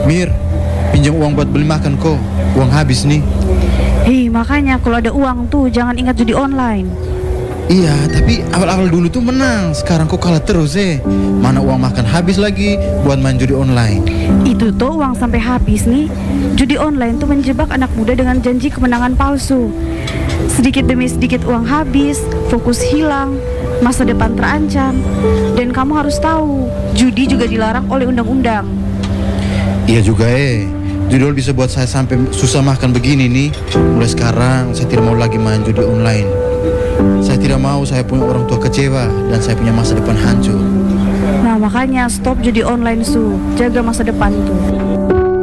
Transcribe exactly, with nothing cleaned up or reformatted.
Mir, pinjam uang buat beli makan kok. Uang habis nih. Hei, makanya kalau ada uang tuh jangan ingat judi online. Iya, tapi awal-awal dulu tuh menang. Sekarang kok kalah terus eh. Mana uang makan habis lagi buat main judi online. Itu tuh uang sampai habis nih. Judi online tuh menjebak anak muda dengan janji kemenangan palsu. Sedikit demi sedikit uang habis, fokus hilang, masa depan terancam. Dan kamu harus tahu, judi juga dilarang oleh undang-undang. Iya juga eh. Judul bisa buat saya sampai susah makan begini nih. Mulai sekarang saya tidak mau lagi main judi online. Saya tidak mau saya punya orang tua kecewa dan saya punya masa depan hancur. Nah makanya stop judi online Su, jaga masa depan tuh.